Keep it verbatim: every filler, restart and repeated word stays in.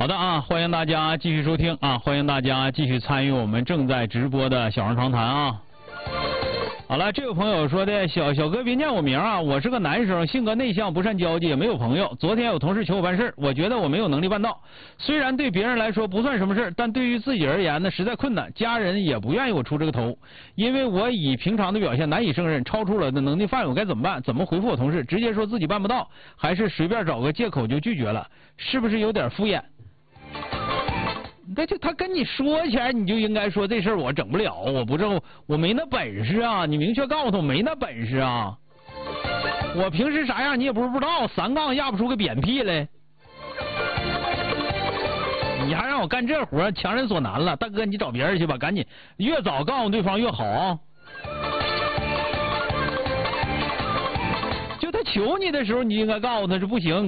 好的啊，欢迎大家继续收听啊，欢迎大家继续参与我们正在直播的小人长谈啊。好了，这位朋友说的，小小哥别念我名啊，我是个男生，性格内向，不善交际，也没有朋友。昨天有同事求我办事，我觉得我没有能力办到。虽然对别人来说不算什么事，但对于自己而言呢，实在困难。家人也不愿意我出这个头，因为我以平常的表现难以胜任，超出了的能力范围，我该怎么办？怎么回复我同事？直接说自己办不到，还是随便找个借口就拒绝了？是不是有点敷衍？那就他跟你说前，你就应该说这事儿我整不了，我不是我没那本事啊！你明确告诉他我没那本事啊！我平时啥样你也不是不知道，三杠压不出个扁屁来，你还让我干这活，强人所难了。大哥，你找别人去吧，赶紧，越早告诉对方越好啊！就他求你的时候，你应该告诉他是不行。